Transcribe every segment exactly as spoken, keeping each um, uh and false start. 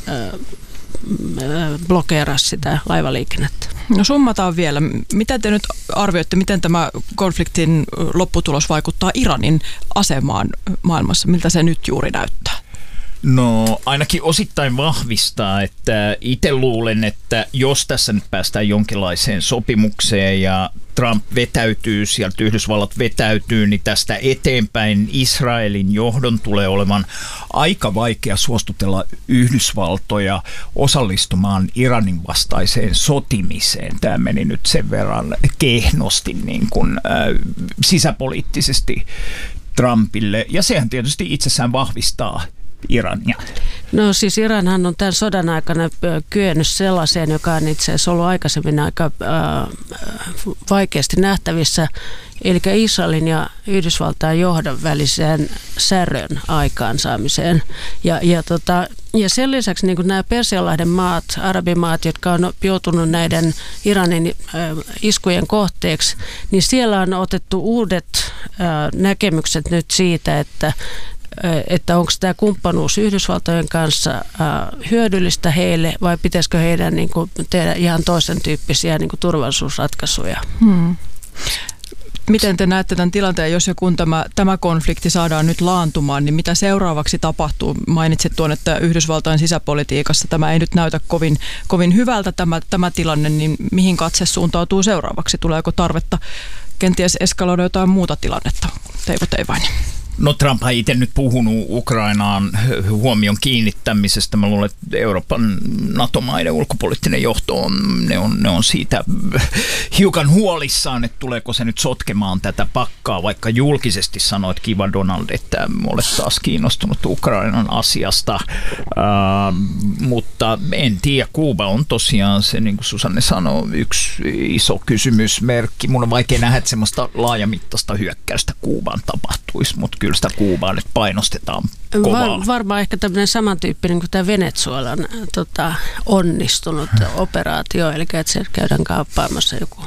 blokeerasi sitä laivaliikennettä. No summataan vielä. Miten te nyt arvioitte, miten tämä konfliktin lopputulos vaikuttaa Iranin asemaan maailmassa? Miltä se nyt juuri näyttää? No ainakin osittain vahvistaa, että itse luulen, että jos tässä nyt päästään jonkinlaiseen sopimukseen ja Trump vetäytyy, sieltä Yhdysvallat vetäytyy, niin tästä eteenpäin Israelin johdon tulee olevan aika vaikea suostutella Yhdysvaltoja osallistumaan Iranin vastaiseen sotimiseen. Tämä meni nyt sen verran kehnosti niin kuin, äh, sisäpoliittisesti Trumpille, ja sehän tietysti itsessään vahvistaa Irania. No siis Iranhan on tämän sodan aikana kyennyt sellaiseen, joka on itse asiassa ollut aikaisemmin aika äh, vaikeasti nähtävissä, eli Israelin ja Yhdysvaltain johdon väliseen särön aikaansaamiseen. Ja, ja, tota, ja sen lisäksi niin kuin nämä Persianlahden maat, arabimaat, jotka on joutunut näiden Iranin äh, iskujen kohteeksi, niin siellä on otettu uudet äh, näkemykset nyt siitä, että että onko tämä kumppanuus Yhdysvaltojen kanssa äh, hyödyllistä heille vai pitäisikö heidän niin kuin, tehdä ihan toisen tyyppisiä niin kuin turvallisuusratkaisuja. Hmm. Miten te näette tämän tilanteen, jos ja kun tämä, tämä konflikti saadaan nyt laantumaan, niin mitä seuraavaksi tapahtuu? Mainitsit tuon, että Yhdysvaltain sisäpolitiikassa tämä ei nyt näytä kovin, kovin hyvältä tämä, tämä tilanne, niin mihin katse suuntautuu seuraavaksi? Tuleeko tarvetta kenties eskaloida jotain muuta tilannetta? Teivo Teivainen. No Trump on itse nyt puhunut Ukrainaan huomion kiinnittämisestä. Mä luulen, että Euroopan NATO-maiden ulkopoliittinen johto on, ne on, ne on siitä hiukan huolissaan, että tuleeko se nyt sotkemaan tätä pakkaa, vaikka julkisesti sanoit, kiva Donald, että olet taas kiinnostunut Ukrainan asiasta. Uh, mutta en tiedä, Kuuba on tosiaan se, niin kuin Susanne sanoi, yksi iso kysymysmerkki. Mun on vaikea nähdä, että semmoista laajamittaista hyökkäystä Kuubaan tapahtuisi, mutta kyllä sitä Kuubaa nyt painostetaan kovaa. Var, varmaan ehkä tämmöinen samantyyppinen kuin tämä Venezuelan tota, onnistunut operaatio, eli että siellä käydään kaappaamassa joku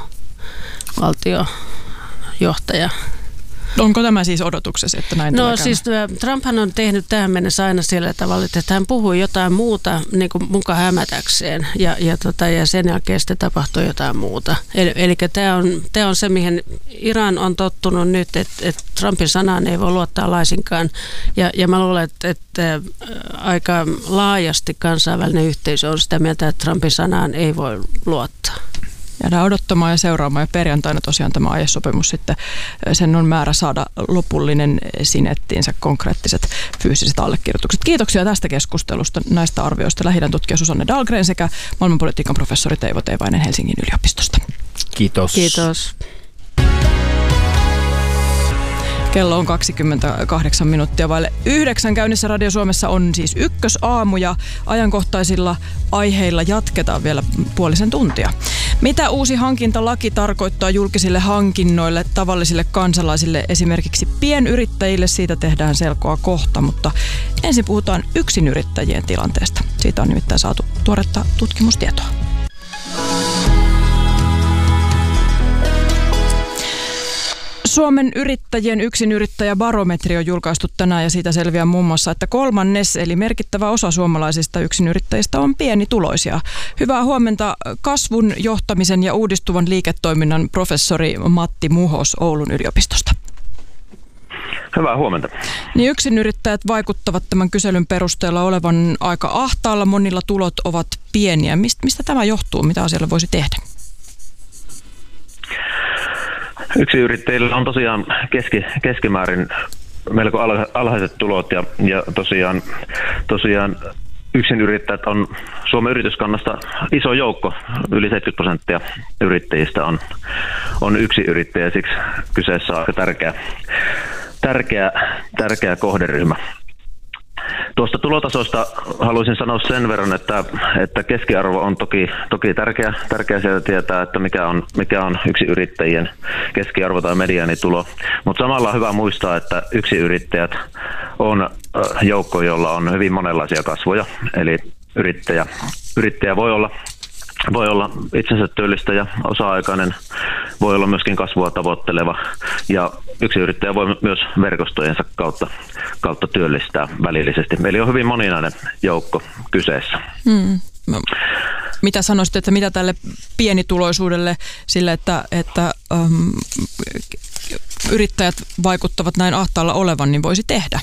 valtiojohtaja. Onko tämä siis odotuksesi, että näin no, tulee siis Trumphan on tehnyt tähän mennessä aina sillä tavalla, että hän puhui jotain muuta niin kuin muka hämätäkseen ja, ja, tota, ja sen jälkeen sitten tapahtui jotain muuta. Eli, eli tämä on, tämä on se, mihin Iran on tottunut nyt, että, että Trumpin sanaan ei voi luottaa laisinkaan. Ja, ja mä luulen, että, että aika laajasti kansainvälinen yhteisö on sitä mieltä, että Trumpin sanaan ei voi luottaa. Jäädään odottamaan ja seuraamaan, ja perjantaina tosiaan tämä aiesopimus sitten, sen on määrä saada lopullinen sinettiinsä konkreettiset fyysiset allekirjoitukset. Kiitoksia tästä keskustelusta, näistä arvioista Lähi-idän tutkija Susanne Dahlgren sekä maailmanpolitiikan professori Teivo Teivainen Helsingin yliopistosta. Kiitos. Kiitos. Kello on kaksikymmentäkahdeksan minuuttia vaille yhdeksän. Käynnissä Radio Suomessa on siis ykkösaamu ja ajankohtaisilla aiheilla jatketaan vielä puolisen tuntia. Mitä uusi hankintalaki tarkoittaa julkisille hankinnoille, tavallisille kansalaisille, esimerkiksi pienyrittäjille? Siitä tehdään selkoa kohta, mutta ensin puhutaan yksinyrittäjien tilanteesta. Siitä on nimittäin saatu tuoretta tutkimustietoa. Suomen yrittäjien yksinyrittäjäbarometri on julkaistu tänään ja siitä selviää muun muassa, että kolmannes eli merkittävä osa suomalaisista yksinyrittäjistä on pienituloisia. Hyvää huomenta kasvun, johtamisen ja uudistuvan liiketoiminnan professori Matti Muhos Oulun yliopistosta. Hyvää huomenta. Niin yksinyrittäjät vaikuttavat tämän kyselyn perusteella olevan aika ahtaalla, monilla tulot ovat pieniä. Mist, mistä tämä johtuu? Mitä asialle voisi tehdä? Yksinyrittäjillä on tosiaan keski, keskimäärin melko alhaiset tulot ja, ja tosiaan, tosiaan yksinyrittäjät on Suomen yrityskannasta iso joukko. Yli seitsemänkymmentä prosenttia yrittäjistä on, on yksinyrittäjä, siksi kyseessä on aika tärkeä, tärkeä, tärkeä kohderyhmä. Tuosta tulotasosta haluaisin sanoa sen verran, että, että keskiarvo on toki, toki tärkeä, tärkeä sieltä tietää, että mikä on, mikä on yksinyrittäjien keskiarvo tai mediaanitulo. Mutta samalla on hyvä muistaa, että yksinyrittäjät on joukko, jolla on hyvin monenlaisia kasvoja. Eli yrittäjä, yrittäjä voi olla Voi olla itsensä työllistäjä, osa-aikainen voi olla myöskin kasvua tavoitteleva ja yksinyrittäjä voi myös verkostojensa kautta, kautta työllistää välillisesti. Eli on hyvin moninainen joukko kyseessä. Hmm. Mitä sanoisit, että mitä tälle pienituloisuudelle sille, että, että um, yrittäjät vaikuttavat näin ahtaalla olevan, niin voisi tehdä?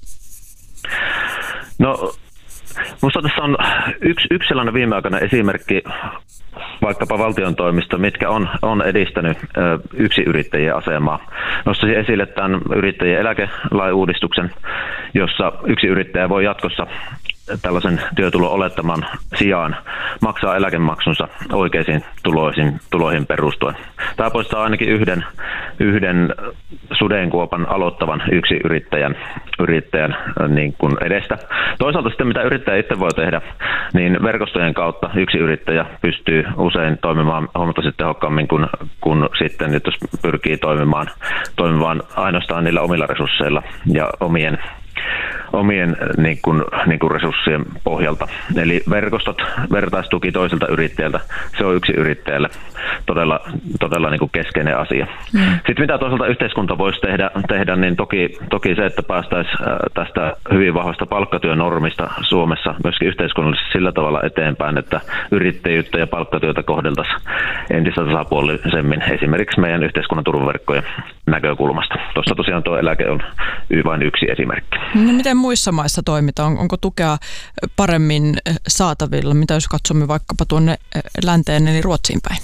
No, minusta tässä on yksi, yksi sellainen viimeaikainen esimerkki vaikkapa valtion toimista, mitkä on, on edistänyt ö, yksinyrittäjien asemaa. Nostaisin esille tämän yrittäjien eläkelain uudistuksen, jossa yksinyrittäjä voi jatkossa tällaisen työtulon olettaman sijaan maksaa eläkemaksunsa oikeisiin tuloihin, tuloihin perustuen. Tämä poistaa ainakin yhden, yhden sudenkuopan aloittavan yksinyrittäjän yrittäjän niin kuin edestä. Toisaalta sitten mitä yrittäjä itse voi tehdä, niin verkostojen kautta yksinyrittäjä pystyy usein toimimaan huomattavasti tehokkaammin kuin, kuin sitten, jos pyrkii toimimaan, toimimaan ainoastaan niillä omilla resursseilla ja omien omien niin kuin, niin kuin resurssien pohjalta. Eli verkostot, vertaistuki toiselta yrittäjältä, se on yksi yrittäjälle todella, todella niin kuin keskeinen asia. Mm. Sitten mitä toisaalta yhteiskunta voisi tehdä, tehdä niin toki, toki se, että päästäisiin tästä hyvin vahvasta palkkatyönormista Suomessa myöskin yhteiskunnallisesti sillä tavalla eteenpäin, että yrittäjyyttä ja palkkatyötä kohdeltaisiin entistä tasapuolisemmin esimerkiksi meidän yhteiskunnan turvaverkkojen näkökulmasta. Tuossa tosiaan tuo eläke on vain yksi esimerkki. No, miten muissa maissa toimitaan? Onko tukea paremmin saatavilla? Mitä jos katsomme vaikkapa tuonne länteen eli Ruotsiin päin?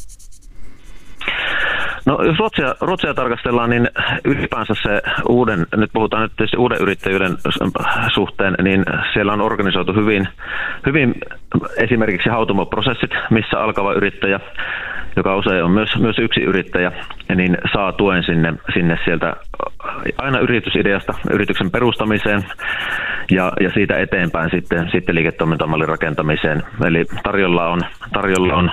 No jos Ruotsia, Ruotsia tarkastellaan, niin ylipäänsä se uuden, nyt puhutaan nyt tietysti uuden yrittäjyyden suhteen, niin siellä on organisoitu hyvin, hyvin esimerkiksi hautomoprosessit, missä alkava yrittäjä, joka usein on myös, myös yksi yrittäjä, niin saa tuen sinne, sinne sieltä aina yritysideasta yrityksen perustamiseen ja, ja siitä eteenpäin sitten, sitten liiketoimintamallin rakentamiseen. Eli tarjolla on, tarjolla on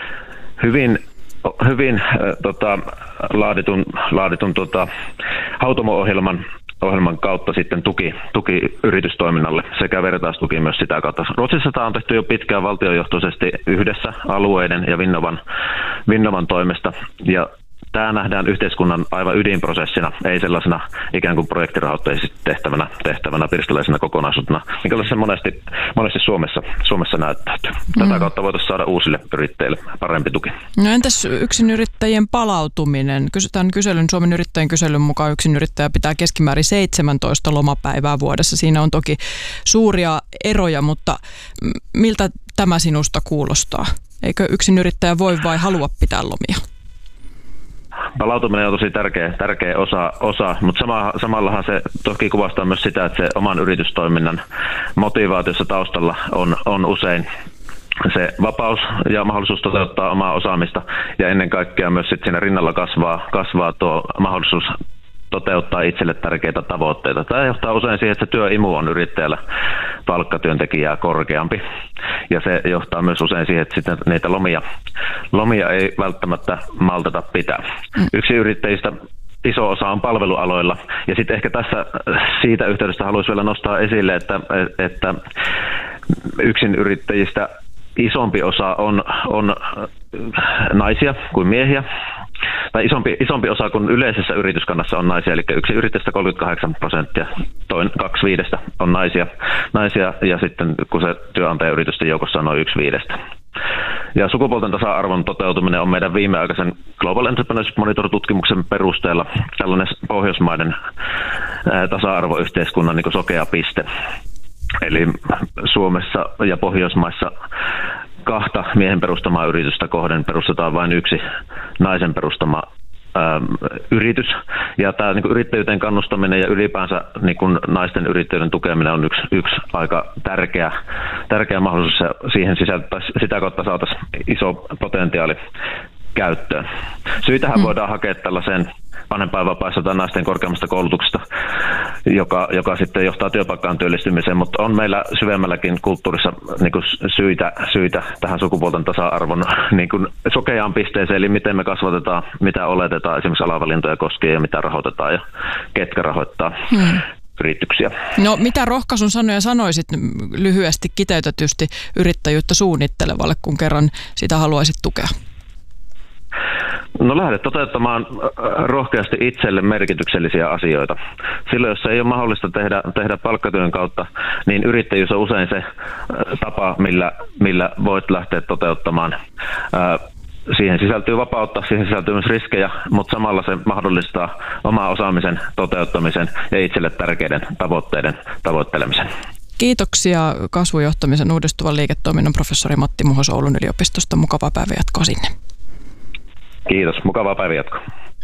hyvin hyvin äh, tota, laaditun, laaditun tota, hautomo-ohjelman ohjelman kautta sitten tuki, tuki yritystoiminnalle sekä vertaistuki myös sitä kautta. Ruotsissa tämä on tehty jo pitkään valtiojohtoisesti yhdessä alueiden ja Vinnovan, Vinnovan toimesta ja tämä nähdään yhteiskunnan aivan ydinprosessina, ei sellaisena ikään kuin projektirahoitteisesti tehtävänä, tehtävänä pirstaleisena kokonaisuutena, mikä se monesti, monesti Suomessa, Suomessa näyttäytyy. Tätä mm. kautta voitaisiin saada uusille yrittäjille parempi tuki. No entäs yksinyrittäjien palautuminen? Kysytään kyselyn, Suomen yrittäjien kyselyn mukaan yksinyrittäjä pitää keskimäärin seitsemäntoista lomapäivää vuodessa. Siinä on toki suuria eroja, mutta miltä tämä sinusta kuulostaa? Eikö yksinyrittäjä voi vai halua pitää lomia? Palautuminen on tosi tärkeä, tärkeä osa, osa mutta sama, samallahan se toki kuvastaa myös sitä, että se oman yritystoiminnan motivaatiossa taustalla on, on usein se vapaus ja mahdollisuus toteuttaa omaa osaamista ja ennen kaikkea myös sit siinä rinnalla kasvaa, kasvaa tuo mahdollisuus toteuttaa itselle tärkeitä tavoitteita. Tämä johtaa usein siihen, että se työimu on yrittäjällä palkkatyöntekijää korkeampi. Ja se johtaa myös usein siihen, että sitten niitä lomia, lomia ei välttämättä malteta pitää. Yksi yrittäjistä iso osa on palvelualoilla. Ja sitten ehkä tässä siitä yhteydestä haluaisin vielä nostaa esille, että, että yksin yrittäjistä isompi osa on, on naisia kuin miehiä. Tai isompi, isompi osa kuin yleisessä yrityskannassa on naisia, eli yksi yrittäjistä kolmekymmentäkahdeksan prosenttia, toinen kaksi viidestä on naisia, naisia ja sitten kun se työnantajayritysten joukossa on noin yksi viidestä. Ja sukupuolten tasa-arvon toteutuminen on meidän viimeaikaisen Global Entrepreneurship Monitor-tutkimuksen perusteella tällainen pohjoismaiden ää, tasa-arvoyhteiskunnan niin kuin sokea piste. Eli Suomessa ja Pohjoismaissa kahta miehen perustamaa yritystä kohden perustetaan vain yksi naisen perustama ä, yritys. Ja tämä niin kuin yrittäjyyteen kannustaminen ja ylipäänsä niin kuin naisten yrittäjyyden tukeminen on yksi, yksi aika tärkeä, tärkeä mahdollisuus. Ja siihen sitä kautta saataisiin iso potentiaali käyttöön. Syitähän mm. voidaan hakea tällaiseen vanhempainvapaassa tai naisten korkeammasta koulutuksesta, joka, joka sitten johtaa työpaikkaan työllistymiseen, mutta on meillä syvemmälläkin kulttuurissa niin kuin syitä, syitä tähän sukupuolten tasa-arvon niin kuin sokeaan pisteeseen, eli miten me kasvatetaan, mitä oletetaan esimerkiksi alavalintoja koskien ja mitä rahoitetaan ja ketkä rahoittaa. Hmm. yrityksiä. No mitä rohkaisun sanoja sanoisit lyhyesti kiteytetysti yrittäjyyttä suunnittelevalle, kun kerran sitä haluaisit tukea? No lähde toteuttamaan rohkeasti itselle merkityksellisiä asioita. Silloin, jos ei ole mahdollista tehdä, tehdä palkkatyön kautta, niin yrittäjyys on usein se tapa, millä, millä voit lähteä toteuttamaan. Siihen sisältyy vapautta, siihen sisältyy myös riskejä, mutta samalla se mahdollistaa omaa osaamisen toteuttamisen ja itselle tärkeiden tavoitteiden tavoittelemisen. Kiitoksia kasvujohtamisen uudistuvan liiketoiminnan professori Matti Muhoso Oulun yliopistosta. Mukavaa päivänjatkoa sinne. Kiitos. Mukavaa päivänjatkoa.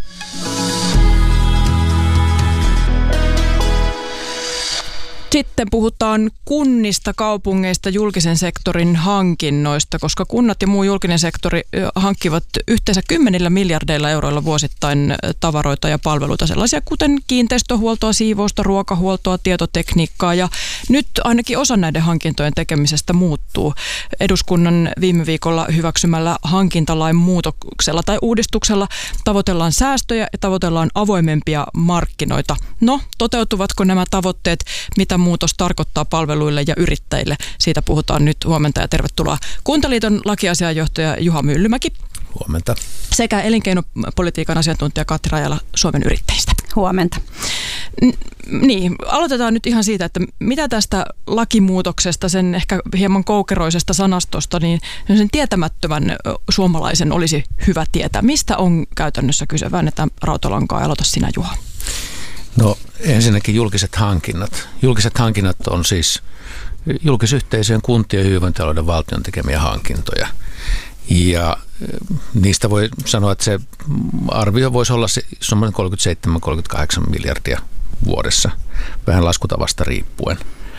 Sitten puhutaan kunnista, kaupungeista, julkisen sektorin hankinnoista, koska kunnat ja muu julkinen sektori hankkivat yhteensä kymmenillä miljardeilla euroilla vuosittain tavaroita ja palveluita, sellaisia kuten kiinteistöhuoltoa, siivousta, ruokahuoltoa, tietotekniikkaa, ja nyt ainakin osa näiden hankintojen tekemisestä muuttuu. Eduskunnan viime viikolla hyväksymällä hankintalain muutoksella tai uudistuksella tavoitellaan säästöjä ja tavoitellaan avoimempia markkinoita. No, toteutuvatko nämä tavoitteet, mitä muutos tarkoittaa palveluille ja yrittäjille? Siitä puhutaan nyt. Huomenta ja tervetuloa Kuntaliiton lakiasiainjohtaja Juha Myllymäki. Huomenta. Sekä elinkeinopolitiikan asiantuntija Katri Rajala Suomen Yrittäjistä. Huomenta. N- niin, aloitetaan nyt ihan siitä, että mitä tästä lakimuutoksesta, sen ehkä hieman koukeroisesta sanastosta, niin sen tietämättömän suomalaisen olisi hyvä tietää. Mistä on käytännössä kyse? Väännetään rautalankaa ja aloita sinä, Juha. No ensinnäkin julkiset hankinnat. Julkiset hankinnat on siis julkisyhteisöjen, kuntien, hyvinvointialueiden, valtion tekemiä hankintoja. Ja niistä voi sanoa, että se arvio voisi olla kolmekymmentäseitsemän kolmekymmentäkahdeksan miljardia vuodessa, vähän laskutavasta riippuen.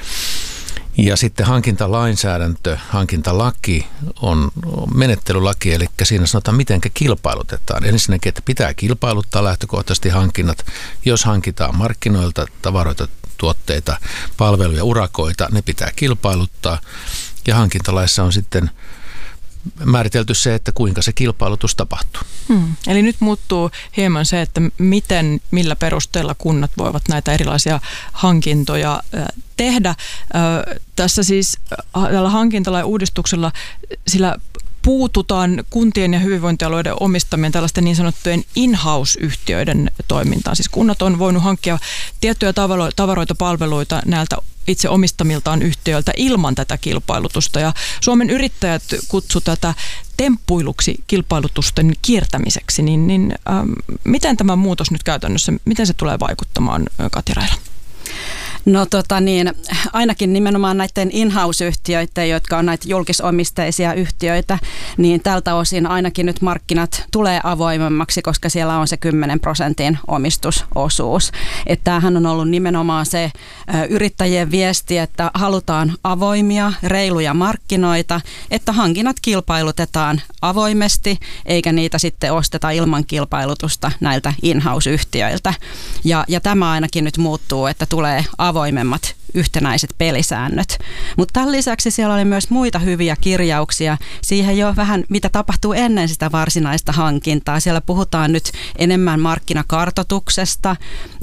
Ja sitten hankintalainsäädäntö, hankintalaki on menettelylaki, eli siinä sanotaan, miten kilpailutetaan. Ensinnäkin, että pitää kilpailuttaa lähtökohtaisesti hankinnat. Jos hankitaan markkinoilta tavaroita, tuotteita, palveluja, urakoita, ne pitää kilpailuttaa. Ja hankintalaissa on sitten määritelty se, että kuinka se kilpailutus tapahtuu. Hmm. Eli nyt muuttuu hieman se, että miten, millä perusteella kunnat voivat näitä erilaisia hankintoja tehdä. Tässä siis tällä hankintalain uudistuksella sillä puututaan kuntien ja hyvinvointialueiden omistamien tällaisten niin sanottujen in-house-yhtiöiden toimintaan. Siis kunnat on voinut hankkia tiettyjä tavaroita, palveluita näiltä itse omistamiltaan yhtiöiltä ilman tätä kilpailutusta. Ja Suomen Yrittäjät kutsui tätä temppuiluksi kilpailutusten kiertämiseksi. Niin, niin ähm, miten tämä muutos nyt käytännössä, miten se tulee vaikuttamaan, Katri Rajala? No tota niin, ainakin nimenomaan näiden in-house-yhtiöiden, jotka on näitä julkisomisteisia yhtiöitä, niin tältä osin ainakin nyt markkinat tulee avoimemmaksi, koska siellä on se kymmenen prosentin omistusosuus. Että tämähän on ollut nimenomaan se yrittäjien viesti, että halutaan avoimia, reiluja markkinoita, että hankinnat kilpailutetaan avoimesti, eikä niitä sitten osteta ilman kilpailutusta näiltä in-house-yhtiöiltä. Ja, ja tämä ainakin nyt muuttuu, että tulee avoimemmat yhtenäiset pelisäännöt. Mutta tämän lisäksi siellä oli myös muita hyviä kirjauksia siihen jo vähän, mitä tapahtuu ennen sitä varsinaista hankintaa. Siellä puhutaan nyt enemmän markkinakartoituksesta,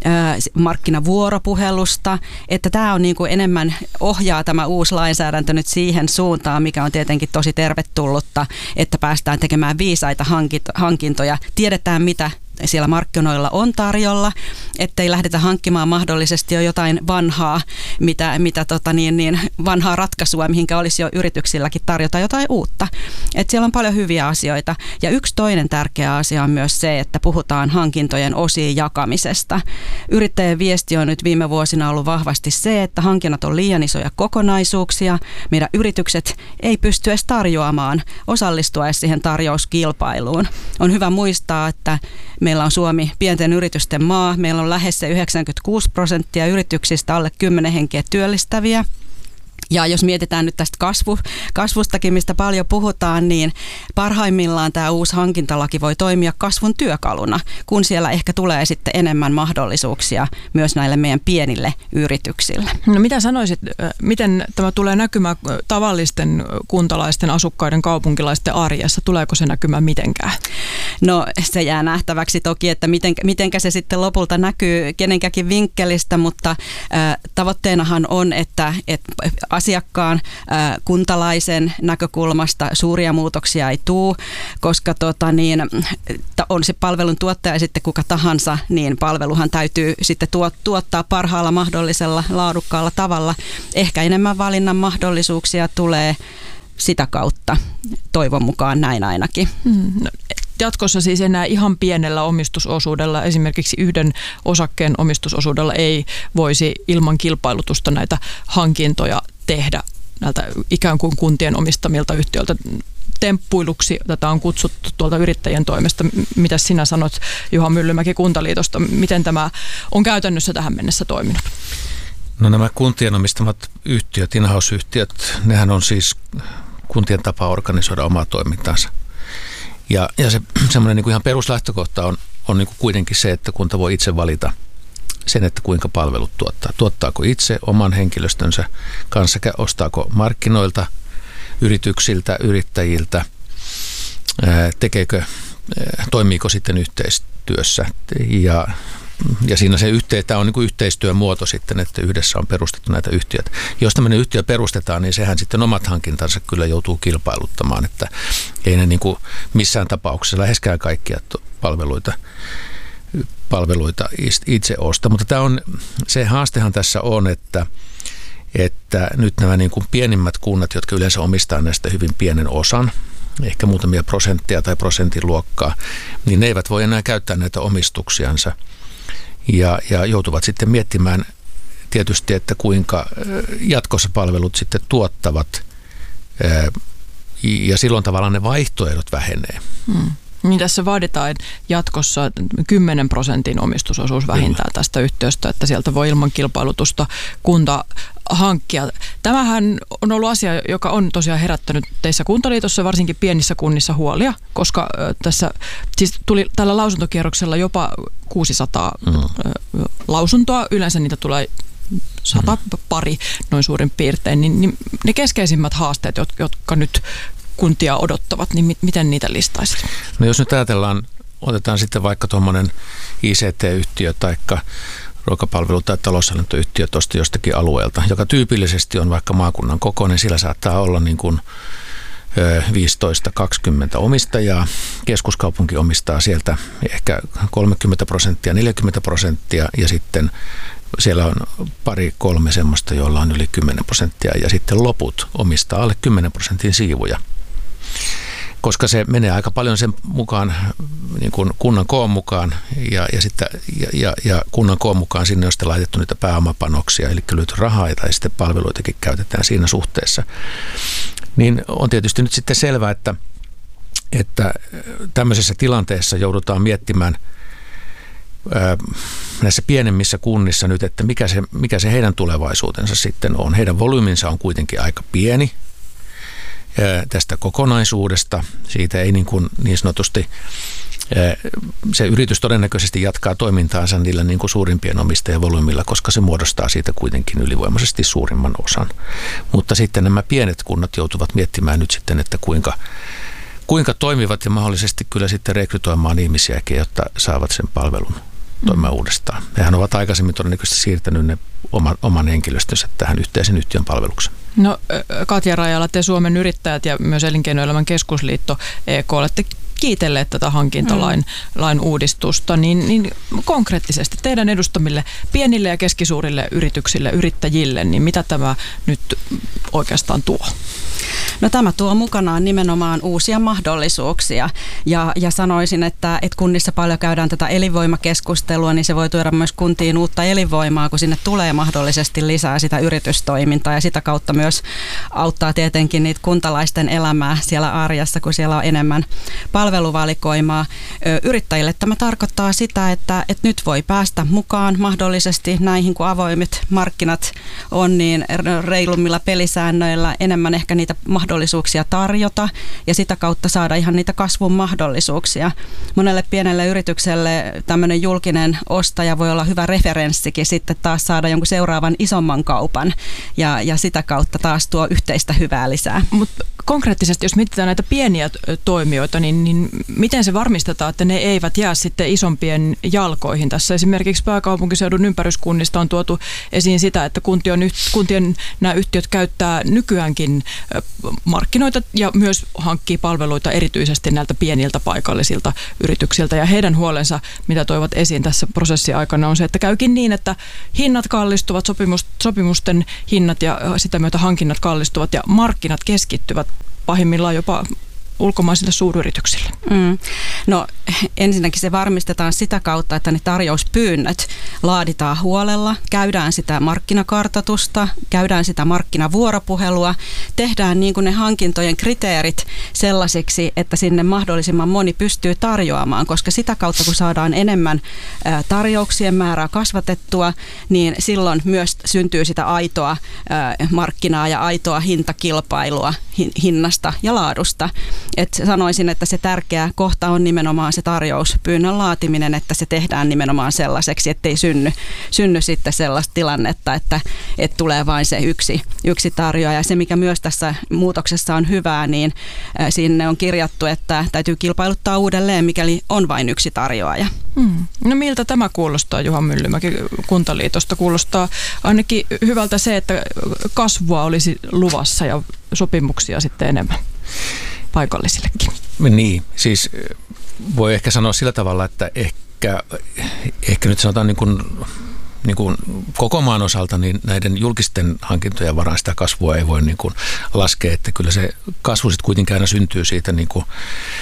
markkinavuoropuhelusta, että tämä on niin kuin enemmän ohjaa tämä uusi lainsäädäntö nyt siihen suuntaan, mikä on tietenkin tosi tervetullutta, että päästään tekemään viisaita hankintoja. Tiedetään, mitä siellä markkinoilla on tarjolla, ettei lähdetä hankkimaan mahdollisesti jo jotain vanhaa, mitä, mitä tota niin, niin vanhaa ratkaisua, mihinkä olisi jo yrityksilläkin tarjota jotain uutta. Et siellä on paljon hyviä asioita. Ja yksi toinen tärkeä asia on myös se, että puhutaan hankintojen osien jakamisesta. Yrittäjien viesti on nyt viime vuosina ollut vahvasti se, että hankinnat on liian isoja kokonaisuuksia. Meidän yritykset ei pysty edes tarjoamaan, osallistua edes siihen tarjouskilpailuun. On hyvä muistaa, että meillä on Suomi pienten yritysten maa. Meillä on lähes se yhdeksänkymmentäkuusi prosenttia yrityksistä alle kymmenen henkeä työllistäviä. Ja jos mietitään nyt tästä kasvu, kasvustakin, mistä paljon puhutaan, niin parhaimmillaan tämä uusi hankintalaki voi toimia kasvun työkaluna, kun siellä ehkä tulee sitten enemmän mahdollisuuksia myös näille meidän pienille yrityksille. No mitä sanoisit, miten tämä tulee näkymään tavallisten kuntalaisten, asukkaiden, kaupunkilaisten arjessa? Tuleeko se näkymään mitenkään? No se jää nähtäväksi toki, että miten, mitenkä se sitten lopulta näkyy kenenkäkin vinkkelistä, mutta äh, tavoitteenahan on, että, että asiakkaan, ää, kuntalaisen näkökulmasta suuria muutoksia ei tule, koska tota, niin, on se palvelun tuottaja sitten kuka tahansa, niin palveluhan täytyy sitten tuottaa parhaalla mahdollisella laadukkaalla tavalla. Ehkä enemmän valinnan mahdollisuuksia tulee sitä kautta, toivon mukaan näin ainakin. Mm, no, jatkossa siis enää ihan pienellä omistusosuudella, esimerkiksi yhden osakkeen omistusosuudella ei voisi ilman kilpailutusta näitä hankintoja tehdä näiltä ikään kuin kuntien omistamilta yhtiöiltä. Temppuiluksi tätä on kutsuttu tuolta yrittäjien toimesta. Mitä sinä sanot, Juha Myllymäki Kuntaliitosta? Miten tämä on käytännössä tähän mennessä toiminut? No nämä kuntien omistamat yhtiöt, in-house-yhtiöt, nehän on siis kuntien tapa organisoida omaa toimintaansa. Ja, ja se semmoinen niin kuin ihan peruslähtökohta on, on niin kuin kuitenkin se, että kunta voi itse valita sen, että kuinka palvelut tuottaa. Tuottaako itse oman henkilöstönsä kanssa, ostaako markkinoilta, yrityksiltä, yrittäjiltä, tekeekö, toimiiko sitten yhteistyössä. Ja, ja siinä se yhte, tämä on niin kuin yhteistyömuoto sitten, että yhdessä on perustettu näitä yhtiöitä. Jos tämmöinen yhtiö perustetaan, niin sehän sitten omat hankintansa kyllä joutuu kilpailuttamaan, että ei ne niin kuin missään tapauksessa läheskään kaikkia palveluita palveluita itse osta. Mutta tämä on, se haastehan tässä on, että, että nyt nämä niin kuin pienimmät kunnat, jotka yleensä omistaa näistä hyvin pienen osan, ehkä muutamia prosenttia tai prosentin luokkaa, niin ne eivät voi enää käyttää näitä omistuksiansa ja, ja joutuvat sitten miettimään tietysti, että kuinka jatkossa palvelut sitten tuottavat ja silloin tavallaan ne vaihtoehdot vähenee. Hmm. Niin tässä vaaditaan jatkossa kymmenen prosentin omistusosuus vähintään tästä yhtiöstä, että sieltä voi ilman kilpailutusta kunta hankkia. Tämähän on ollut asia, joka on tosiaan herättänyt teissä Kuntaliitossa, varsinkin pienissä kunnissa, huolia, koska tässä siis tuli tällä lausuntokierroksella jopa kuusisataa mm. lausuntoa. Yleensä niitä tulee sata mm. pari noin suurin piirtein. Niin, niin ne keskeisimmät haasteet, jotka nyt kuntia odottavat, niin miten niitä listaisit? No jos nyt ajatellaan, otetaan sitten vaikka tuommoinen I C T-yhtiö tai ruokapalvelu- tai taloushallintoyhtiö tuosta jostakin alueelta, joka tyypillisesti on vaikka maakunnan kokoinen, sillä saattaa olla niin kuin viisitoista kaksikymmentä omistajaa. Keskuskaupunki omistaa sieltä ehkä kolmekymmentä prosenttia, neljäkymmentä prosenttia ja sitten siellä on pari kolme semmoista, joilla on yli kymmenen prosenttia ja sitten loput omistaa alle kymmenen prosentin siivuja. Koska se menee aika paljon sen mukaan, niin kuin kunnan koon mukaan ja, ja, sitten, ja, ja, ja kunnan koon mukaan sinne on sitten laitettu niitä pääomapanoksia, eli löytyy rahaa tai sitten palveluitakin käytetään siinä suhteessa. Niin on tietysti nyt sitten selvää, että, että tämmöisessä tilanteessa joudutaan miettimään ää, näissä pienemmissä kunnissa nyt, että mikä se, mikä se heidän tulevaisuutensa sitten on. Heidän volyyminsa on kuitenkin aika pieni tästä kokonaisuudesta. Siitä ei niin, kuin niin sanotusti, se yritys todennäköisesti jatkaa toimintaansa niillä niin kuin suurimpien omistajien volyymilla, koska se muodostaa siitä kuitenkin ylivoimaisesti suurimman osan. Mutta sitten nämä pienet kunnat joutuvat miettimään nyt sitten, että kuinka, kuinka toimivat ja mahdollisesti kyllä sitten rekrytoimaan ihmisiäkin, jotta saavat sen palvelun toimimaan uudestaan. Hehän ovat aikaisemmin todennäköisesti siirtänyt ne oman, oman henkilöstönsä tähän yhteisen yhtiön palvelukseen. No Katja Rajala, te Suomen yrittäjät ja myös Elinkeinoelämän keskusliitto E K olette kiitelleet tätä hankintalain mm. lain uudistusta, niin, niin konkreettisesti teidän edustamille pienille ja keskisuurille yrityksille, yrittäjille, niin mitä tämä nyt oikeastaan tuo? No tämä tuo mukanaan nimenomaan uusia mahdollisuuksia ja, ja sanoisin, että, että kunnissa paljon käydään tätä elinvoimakeskustelua, niin se voi tuoda myös kuntiin uutta elinvoimaa, kun sinne tulee mahdollisesti lisää sitä yritystoimintaa ja sitä kautta myös auttaa tietenkin niitä kuntalaisten elämää siellä arjessa, kun siellä on enemmän palveluvalikoimaa. Yrittäjille tämä tarkoittaa sitä, että, että nyt voi päästä mukaan mahdollisesti näihin, kun avoimet markkinat on, niin reilummilla pelisäännöillä enemmän ehkä niitä mahdollisuuksia tarjota ja sitä kautta saada ihan niitä kasvun mahdollisuuksia. Monelle pienelle yritykselle tämmöinen julkinen ostaja voi olla hyvä referenssikin sitten taas saada jonkun seuraavan isomman kaupan ja, ja sitä kautta taas tuo yhteistä hyvää lisää. Mutta konkreettisesti, jos mietitään näitä pieniä toimijoita, niin, niin miten se varmistetaan, että ne eivät jää sitten isompien jalkoihin? Tässä esimerkiksi pääkaupunkiseudun ympäryskunnista on tuotu esiin sitä, että kuntien, kuntien nämä yhtiöt käyttää nykyäänkin markkinoita ja myös hankkii palveluita erityisesti näiltä pieniltä paikallisilta yrityksiltä. Ja heidän huolensa, mitä toivat esiin tässä prosessin aikana, on se, että käykin niin, että hinnat kallistuvat, sopimus, sopimusten hinnat ja sitä myötä hankinnat kallistuvat ja markkinat keskittyvät pahimmillaan jopa ulkomaisille suuryrityksille. Mm. No ensinnäkin se varmistetaan sitä kautta, että ne tarjouspyynnöt laaditaan huolella, käydään sitä markkinakartoitusta, käydään sitä markkinavuoropuhelua, tehdään niin kuin ne hankintojen kriteerit sellaisiksi, että sinne mahdollisimman moni pystyy tarjoamaan, koska sitä kautta kun saadaan enemmän tarjouksien määrää kasvatettua, niin silloin myös syntyy sitä aitoa markkinaa ja aitoa hintakilpailua hinnasta ja laadusta. Et sanoisin, että se tärkeä kohta on nimenomaan se tarjouspyynnön laatiminen, että se tehdään nimenomaan sellaiseksi, ettei synny, synny sitten sellaista tilannetta, että, että tulee vain se yksi, yksi tarjoaja. Ja se, mikä myös tässä muutoksessa on hyvää, niin sinne on kirjattu, että täytyy kilpailuttaa uudelleen, mikäli on vain yksi tarjoaja. Hmm. No miltä tämä kuulostaa, Juha Myllymäki Kuntaliitosta? Kuulostaa ainakin hyvältä se, että kasvua olisi luvassa ja sopimuksia sitten enemmän paikallisillekin. Niin, siis voi ehkä sanoa sillä tavalla, että ehkä, ehkä nyt sanotaan niin kuin, niin kuin koko maan osalta niin näiden julkisten hankintojen varaan sitä kasvua ei voi niin kuin laskea, että kyllä se kasvu sitten kuitenkin aina syntyy siitä, niin kuin,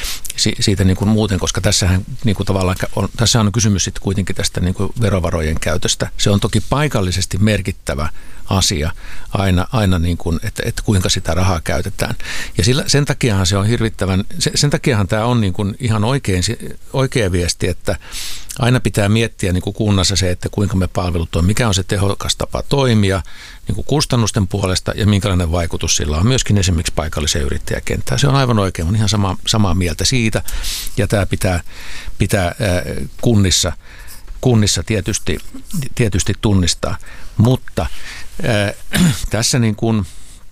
siitä niin kuin muuten, koska tässähän niin kuin tavallaan on, tässä on kysymys sitten kuitenkin tästä niin kuin verovarojen käytöstä. Se on toki paikallisesti merkittävä asia aina, aina niin kuin, että, että kuinka sitä rahaa käytetään. Ja sillä, sen takiahan se on hirvittävän, sen, sen takiahan tämä on niin kuin ihan oikein, oikea viesti, että aina pitää miettiä niin kuin kunnassa se, että kuinka me palvelut on, mikä on se tehokas tapa toimia niin kuin kustannusten puolesta ja minkälainen vaikutus sillä on myöskin esimerkiksi paikalliseen yrittäjäkenttään. Se on aivan oikein, on ihan sama, samaa mieltä siitä ja tämä pitää, pitää äh, kunnissa, kunnissa tietysti, tietysti tunnistaa, mutta äh, tässä niin kuin,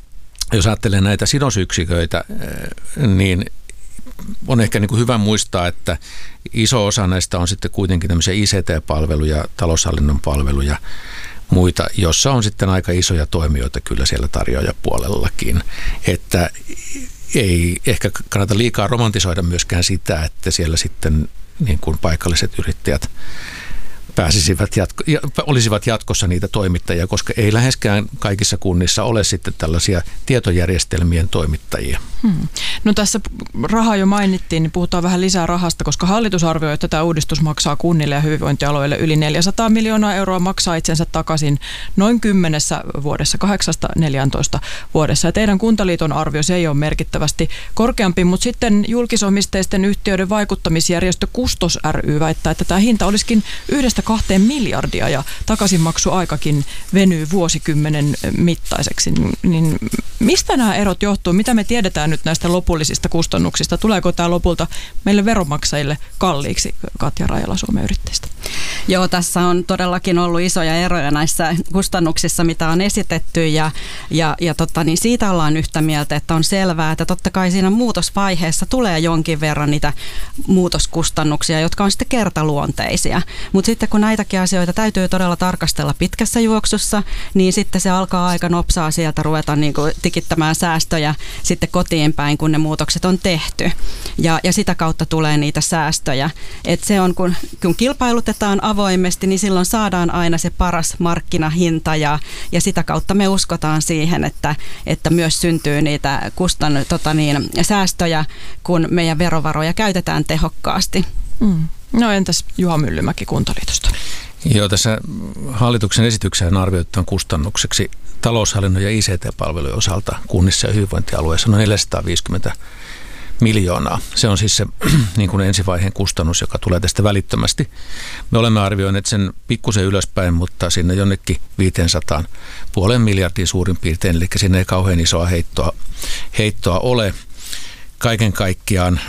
jos ajattelee näitä sidosyksiköitä, äh, niin on ehkä niin kuin hyvä muistaa, että iso osa näistä on sitten kuitenkin tämmöisiä I C T-palveluja, taloushallinnon palveluja, muita, jossa on sitten aika isoja toimijoita kyllä siellä tarjoajapuolellakin. Että ei ehkä kannata liikaa romantisoida myöskään sitä, että siellä sitten niin kuin paikalliset yrittäjät pääsisivät jatko, olisivat jatkossa niitä toimittajia, koska ei läheskään kaikissa kunnissa ole sitten tällaisia tietojärjestelmien toimittajia. Hmm. No tässä rahaa jo mainittiin, niin puhutaan vähän lisää rahasta, koska hallitus arvioi, että tämä uudistus maksaa kunnille ja hyvinvointialueille yli neljäsataa miljoonaa euroa, maksaa itsensä takaisin noin kymmenessä vuodessa, kahdeksasta neljääntoista vuodessa. Ja teidän Kuntaliiton arvio, se ei ole merkittävästi korkeampi, mutta sitten julkisomisteisten yhtiöiden vaikuttamisjärjestö Kustos ry väittää, että tämä hinta olisikin yhdestä kahteen miljardia ja takaisinmaksuaikakin venyy vuosikymmenen mittaiseksi. Niin mistä nämä erot johtuu? Mitä me tiedetään nyt näistä lopullisista kustannuksista? Tuleeko tämä lopulta meille veronmaksajille kalliiksi, Katja Rajala Suomen Yrittäjistä? Joo, tässä on todellakin ollut isoja eroja näissä kustannuksissa, mitä on esitetty ja, ja, ja totta, niin siitä ollaan yhtä mieltä, että on selvää, että totta kai siinä muutosvaiheessa tulee jonkin verran niitä muutoskustannuksia, jotka on sitten kertaluonteisia, mutta sitten kun näitäkin asioita täytyy todella tarkastella pitkässä juoksussa, niin sitten se alkaa aika nopsaa sieltä ruveta niin kuin tikittämään säästöjä sitten kotiin päin, kun ne muutokset on tehty. Ja, ja sitä kautta tulee niitä säästöjä. Et se on, kun, kun kilpailutetaan avoimesti, niin silloin saadaan aina se paras markkinahinta ja, ja sitä kautta me uskotaan siihen, että, että myös syntyy niitä kustan, tota niin, säästöjä, kun meidän verovaroja käytetään tehokkaasti. Mm. No entäs Juha Myllymäki Kuntaliitosta? Joo, tässä hallituksen esitykseen arvioitaan kustannukseksi taloushallinnon ja I C T-palvelujen osalta kunnissa ja hyvinvointialueissa noin neljäsataaviisikymmentä miljoonaa. Se on siis se niin kuin ensivaiheen kustannus, joka tulee tästä välittömästi. Me olemme arvioineet sen pikkusen ylöspäin, mutta sinne jonnekin viisisataa puolen miljardin suurin piirtein, eli sinne ei kauhean isoa heittoa, heittoa ole. Kaiken kaikkiaan,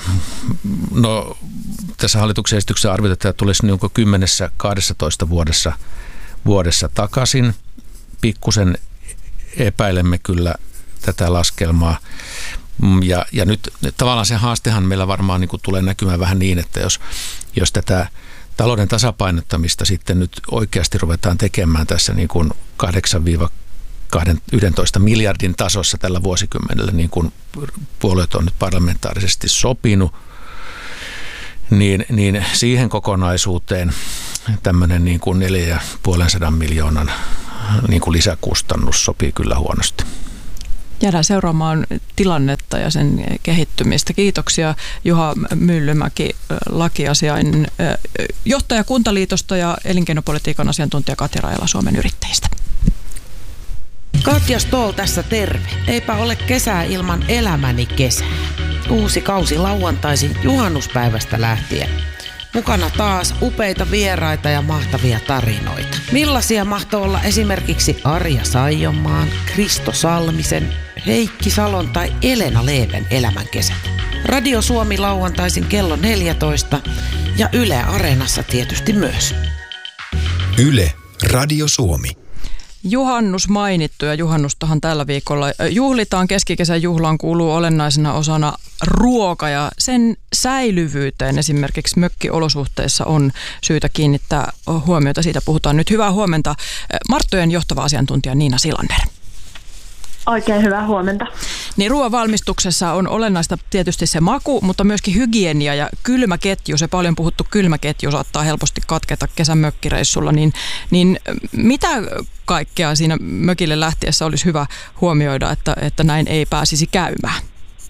no tässä hallituksen esityksessä arvioitaan, että tulisi niin kuin kymmenessä kahdessatoista vuodessa, vuodessa takaisin. Pikkusen epäilemme kyllä tätä laskelmaa. Ja, ja nyt tavallaan se haastehan meillä varmaan niin kuin tulee näkymään vähän niin, että jos, jos tätä talouden tasapainottamista sitten nyt oikeasti ruvetaan tekemään tässä niin kuin kahdeksan yksitoista miljardin tasossa tällä vuosikymmenellä, niin kuin puolueet on nyt parlamentaarisesti sopinut, niin, niin siihen kokonaisuuteen tämmöinen niin kuin neljä pilkku viisi miljoonan niin kuin lisäkustannus sopii kyllä huonosti. Jäädään seuraamaan tilannetta ja sen kehittymistä. Kiitoksia Juha Myllymäki, lakiasiain johtaja Kuntaliitosta ja elinkeinopolitiikan asiantuntija Katja Rajala Suomen Yrittäjistä. Katja Stoll tässä terve. Eipä ole kesää ilman elämäni kesää. Uusi kausi lauantaisin juhannuspäivästä lähtien. Mukana taas upeita vieraita ja mahtavia tarinoita. Millaisia mahtoi olla esimerkiksi Arja Saijonmaan, Kristo Salmisen, Heikki Salon tai Elena Leven elämän kesät. Radio Suomi lauantaisin kello neljätoista ja Yle Areenassa tietysti myös. Yle Radio Suomi. Juhannus mainittu ja juhannustahan tällä viikolla juhlitaan. Keskikesän juhlaan kuuluu olennaisena osana ruoka ja sen säilyvyyteen esimerkiksi mökkiolosuhteissa on syytä kiinnittää huomiota. Siitä puhutaan nyt. Hyvää huomenta Marttojen johtava asiantuntija Niina Silander. Oikein hyvää huomenta. Niin ruoan valmistuksessa on olennaista tietysti se maku, mutta myöskin hygienia ja kylmäketju. Se paljon puhuttu kylmäketju saattaa helposti katketa kesän mökkireissulla. Niin, niin mitä kaikkea siinä mökille lähtiessä olisi hyvä huomioida, että, että näin ei pääsisi käymään?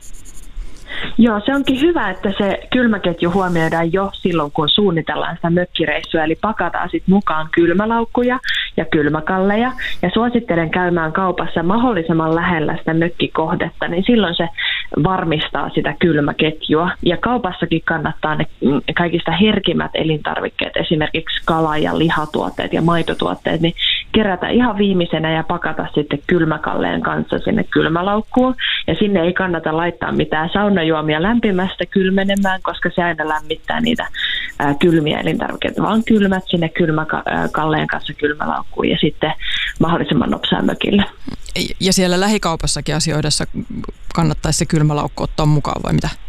Joo, se onkin hyvä, että se kylmäketju huomioidaan jo silloin, kun suunnitellaan sitä mökkireissua, eli pakataan sitten mukaan kylmälaukkuja ja kylmäkalleja, ja suosittelen käymään kaupassa mahdollisimman lähellä sitä mökkikohdetta, niin silloin se varmistaa sitä kylmäketjua, ja kaupassakin kannattaa ne kaikista herkimmät elintarvikkeet, esimerkiksi kala- ja lihatuotteet ja maitotuotteet, niin kerätä ihan viimeisenä ja pakata sitten kylmäkalleen kanssa sinne kylmälaukkuun, ja sinne ei kannata laittaa mitään saunajuomia lämpimästä kylmenemään, koska se aina lämmittää niitä ää, kylmiä elintarvikkeita, vaan kylmät sinne kylmäkalleen kanssa kylmälaukkuun ja sitten mahdollisimman nopsaan mökille. Ja siellä lähikaupassakin asioidessa kannattaisi se kylmälaukku ottaa mukaan vai mitä?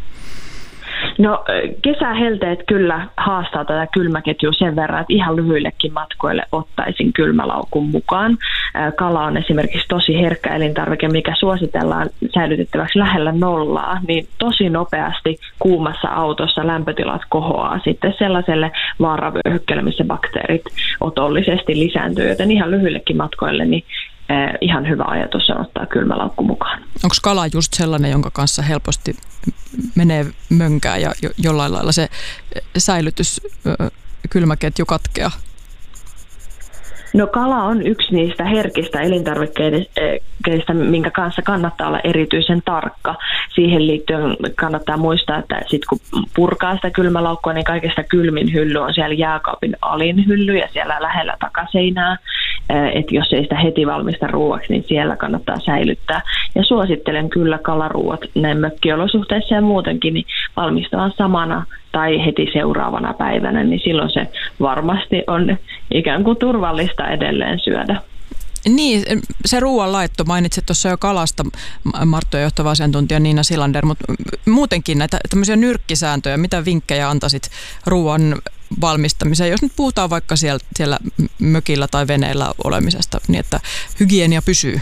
No kesähelteet kyllä haastaa tätä kylmäketjua sen verran, että ihan lyhyillekin matkoille ottaisin kylmälaukun mukaan. Kala on esimerkiksi tosi herkkä elintarvike, mikä suositellaan säilytettäväksi lähellä nollaa, niin tosi nopeasti kuumassa autossa lämpötilat kohoaa sitten sellaiselle vaaravyöhykkeelle, missä bakteerit otollisesti lisääntyy, joten ihan lyhyillekin matkoille niin ihan hyvä ajatus on ottaa kylmälaukku mukaan. Onko kala just sellainen, jonka kanssa helposti menee mönkään ja jo, jollain lailla se säilytys, kylmäketju katkeaa? No kala on yksi niistä herkistä elintarvikkeista, minkä kanssa kannattaa olla erityisen tarkka. Siihen liittyen kannattaa muistaa, että sit kun purkaa sitä kylmälaukkua, niin kaikista kylmin hylly on siellä jääkaapin alin hylly ja siellä lähellä takaseinää. Että jos ei sitä heti valmista ruuaksi, niin siellä kannattaa säilyttää. Ja suosittelen kyllä kalaruuat näin mökkiolosuhteissa ja muutenkin niin valmistamaan samana tai heti seuraavana päivänä, niin silloin se varmasti on ikään kuin turvallista edelleen syödä. Niin, se ruoanlaitto, mainitsit tuossa jo kalasta, Marttojen johtava asiantuntija Niina Silander, mutta muutenkin näitä tämmöisiä nyrkkisääntöjä, mitä vinkkejä antaisit ruoan valmistamiseen, jos nyt puhutaan vaikka siellä, siellä mökillä tai veneellä olemisesta, niin että hygienia pysyy?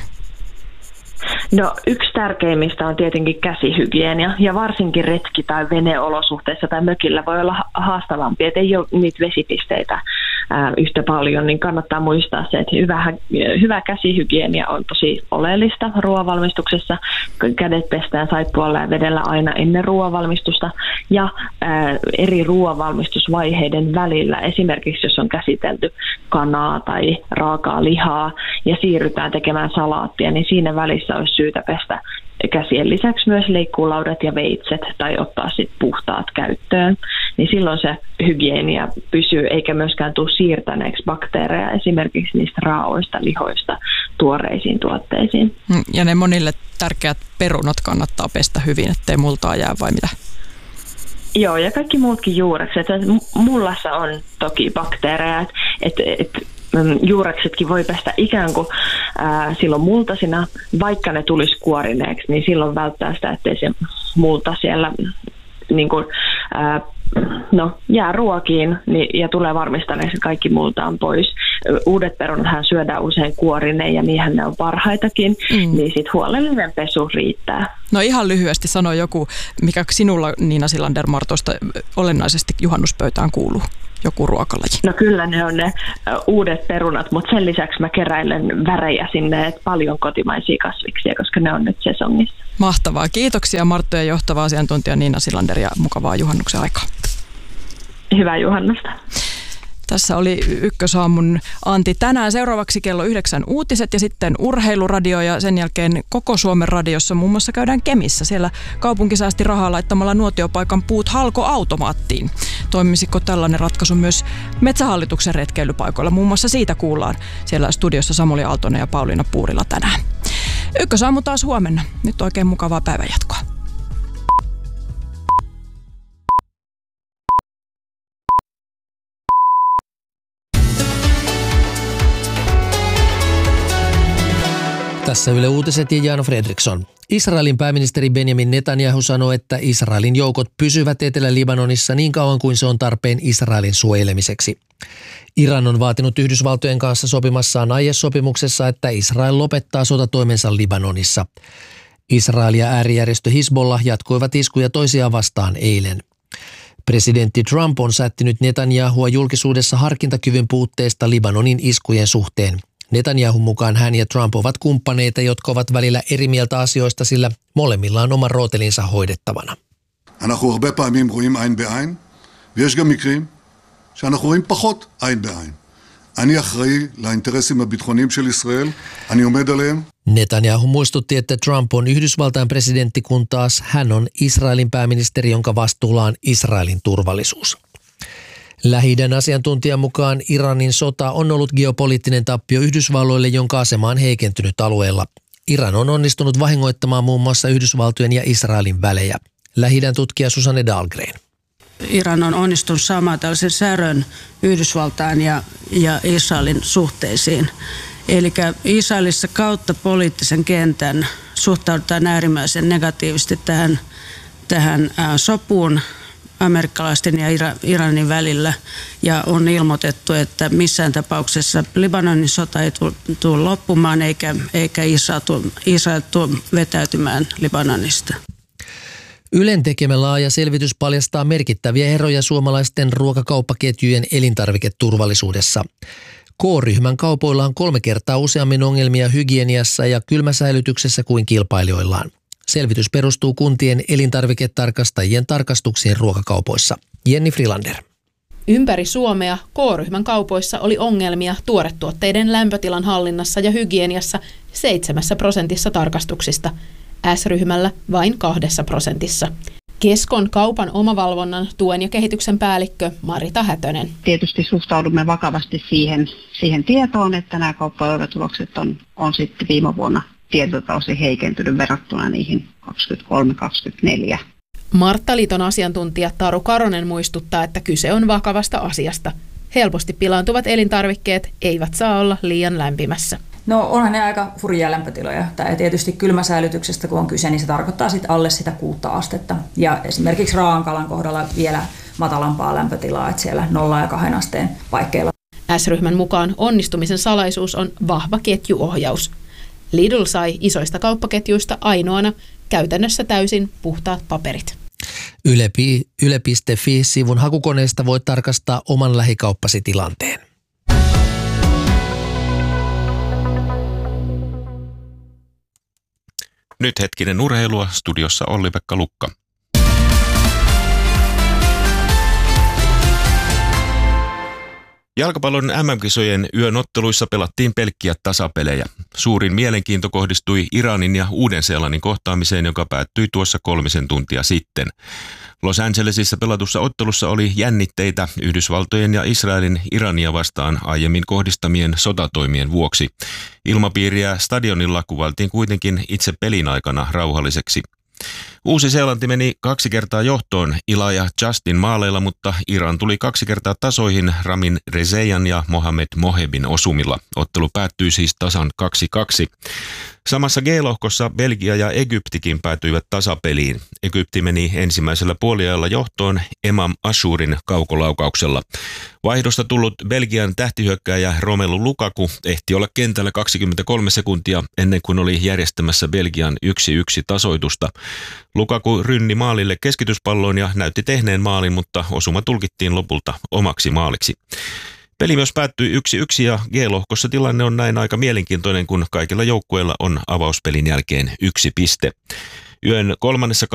No yksi tärkeimmistä on tietenkin käsihygienia ja varsinkin retki- tai veneolosuhteissa tai mökillä voi olla haastavampi, että ei ole niitä vesipisteitä ää, yhtä paljon, niin kannattaa muistaa se, että hyvä, hyvä käsihygienia on tosi oleellista ruoanvalmistuksessa. Kädet pestään saippualla ja vedellä aina ennen ruoanvalmistusta ja ää, eri ruoanvalmistusvaiheiden välillä, esimerkiksi jos on käsitelty kanaa tai raakaa lihaa ja siirrytään tekemään salaattia, niin siinä välissä olisi syytä pestä käsien lisäksi myös leikkuulaudat ja veitset tai ottaa sitten puhtaat käyttöön, niin silloin se hygienia pysyy eikä myöskään tule siirtäneeksi bakteereja esimerkiksi niistä raaoista lihoista tuoreisiin tuotteisiin. Ja ne monille tärkeät perunat kannattaa pestä hyvin, ettei multaa jää vai mitä? Joo, ja kaikki muutkin juurekset. Mullassa on toki bakteereja, että et, et juureksetkin voi pestä ikään kuin ää, silloin multasina, vaikka ne tulisi kuorineeksi, niin silloin välttää sitä, ettei se multa siellä niin kuin, ää, no, jää ruokiin niin, ja tulee varmistaneeksi, että kaikki multa on pois. Uudet perunathan syödään usein kuorineen ja niinhän ne on parhaitakin, mm. niin sitten huolellinen pesu riittää. No ihan lyhyesti sano joku, mikä sinulla Niina Silander-Martosta olennaisesti juhannuspöytään kuuluu. Joku ruokalaji. No kyllä ne on ne uudet perunat, mutta sen lisäksi mä keräilen värejä sinne, että paljon kotimaisia kasviksia, koska ne on nyt sesongissa. Mahtavaa. Kiitoksia Martto ja johtava asiantuntija Niina Silander ja mukavaa juhannuksen aikaa. Hyvää juhannusta. Tässä oli Ykkösaamun Antti tänään. Seuraavaksi kello yhdeksän uutiset ja sitten urheiluradio ja sen jälkeen koko Suomen radiossa muun muassa käydään Kemissä. Siellä kaupunki säästi rahaa laittamalla nuotiopaikan puut halkoautomaattiin. Toimisiko tällainen ratkaisu myös Metsähallituksen retkeilypaikoilla? Muun muassa siitä kuullaan siellä studiossa Samuli Aaltonen ja Pauliina Puurila tänään. Ykkösaamu taas huomenna. Nyt oikein mukavaa päivänjatkoa. Tässä Yle Uutiset ja Jan Fredriksson. Israelin pääministeri Benjamin Netanyahu sanoi, että Israelin joukot pysyvät Etelä-Libanonissa niin kauan kuin se on tarpeen Israelin suojelemiseksi. Iran on vaatinut Yhdysvaltojen kanssa sopimassaan aiesopimuksessa, että Israel lopettaa sotatoimensa Libanonissa. Israel ja äärijärjestö Hizbollah jatkoivat iskuja toisiaan vastaan eilen. Presidentti Trump on sättinyt Netanyahua julkisuudessa harkintakyvyn puutteesta Libanonin iskujen suhteen. Netanyahun mukaan hän ja Trump ovat kumppaneita, jotka ovat välillä eri mieltä asioista, sillä molemmilla on oma rootelinsa hoidettavana. אנחנו הרבה פעמים רואים עין בעין, ויש גם מקרים שאנחנו רואים פחות עין בעין. אני אחראי לאינטרסים הביטחוניים של ישראל, אני עומד עליהם. Netanyahu muistutti, että Trump on Yhdysvaltain presidentti, kun taas hän on Israelin pääministeri, jonka vastuulla on Israelin turvallisuus. Lähi-idän asiantuntijan mukaan Iranin sota on ollut geopoliittinen tappio Yhdysvalloille, jonka asema on heikentynyt alueella. Iran on onnistunut vahingoittamaan muun muassa Yhdysvaltojen ja Israelin välejä. Lähi-idän tutkija Susanne Dahlgren. Iran on onnistunut saamaan tällaisen särön Yhdysvaltain ja, ja Israelin suhteisiin. Eli Israelissa kautta poliittisen kentän suhtaudutaan äärimmäisen negatiivisesti tähän, tähän sopuun amerikkalaisten ja Iranin välillä, ja on ilmoitettu, että missään tapauksessa Libanonin sota ei tule loppumaan, eikä, eikä Israel tule, Israel tule vetäytymään Libanonista. Ylen tekemä laaja selvitys paljastaa merkittäviä eroja suomalaisten ruokakauppaketjujen elintarviketurvallisuudessa. K-ryhmän kaupoilla on kolme kertaa useammin ongelmia hygieniassa ja kylmäsäilytyksessä kuin kilpailijoillaan. Selvitys perustuu kuntien elintarviketarkastajien tarkastuksiin ruokakaupoissa. Jenni Frilander. Ympäri Suomea K-ryhmän kaupoissa oli ongelmia tuoretuotteiden lämpötilan hallinnassa ja hygieniassa seitsemässä prosentissa tarkastuksista. S-ryhmällä vain kahdessa prosentissa. Keskon kaupan omavalvonnan tuen ja kehityksen päällikkö Marita Hätönen. Tietysti suhtaudumme vakavasti siihen, siihen tietoon, että nämä kauppaoivatulokset on, on sitten viime vuonna tietyltä osin heikentynyt verrattuna niihin kaksikymmentäkolme kaksikymmentäneljä. Marttaliiton asiantuntija Taru Karonen muistuttaa, että kyse on vakavasta asiasta. Helposti pilaantuvat elintarvikkeet eivät saa olla liian lämpimässä. No onhan ne aika hurjia lämpötiloja. Ja tietysti kylmäsäilytyksestä kun on kyse, niin se tarkoittaa sit alle sitä kuutta astetta. Ja esimerkiksi raankalan kohdalla vielä matalampaa lämpötilaa, että siellä nolla ja kahden asteen paikkeilla. S-ryhmän mukaan onnistumisen salaisuus on vahva ketjuohjaus. Lidl sai isoista kauppaketjuista ainoana käytännössä täysin puhtaat paperit. Yle, yle piste fi-sivun hakukoneesta voit tarkastaa oman lähikauppasi tilanteen. Nyt hetkinen urheilua, studiossa Olli-Pekka Lukka. Jalkapallon M M-kisojen yön otteluissa pelattiin pelkkiä tasapelejä. Suurin mielenkiinto kohdistui Iranin ja Uuden-Seelannin kohtaamiseen, joka päättyi tuossa kolmisen tuntia sitten. Los Angelesissa pelatussa ottelussa oli jännitteitä Yhdysvaltojen ja Israelin Irania vastaan aiemmin kohdistamien sotatoimien vuoksi. Ilmapiiriä stadionilla kuvailtiin kuitenkin itse pelin aikana rauhalliseksi. Uusi-Seelanti meni kaksi kertaa johtoon Ila ja Justin maaleilla, mutta Iran tuli kaksi kertaa tasoihin Ramin Rezeyan ja Mohamed Mohebin osumilla. Ottelu päättyi siis tasan kaksi kaksi. Samassa G-lohkossa Belgia ja Egyptikin päätyivät tasapeliin. Egypti meni ensimmäisellä puoliajalla johtoon Emam Ashurin kaukolaukauksella. Vaihdosta tullut Belgian tähtihyökkääjä Romelu Lukaku ehti olla kentällä kaksikymmentäkolme sekuntia ennen kuin oli järjestämässä Belgian yksi yksi tasoitusta. Lukaku rynni maalille keskityspalloon ja näytti tehneen maalin, mutta osuma tulkittiin lopulta omaksi maaliksi. Peli myös päättyi yksi yksi ja G-lohkossa tilanne on näin aika mielenkiintoinen, kun kaikilla joukkueilla on avauspelin jälkeen yksi piste. Yön kolmannessa